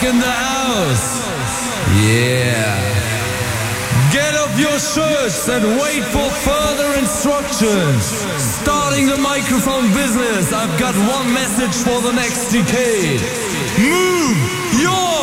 in the house. Yeah. Get up your shirts and wait for further instructions. Starting the microphone business, I've got one message for the next decade. Move your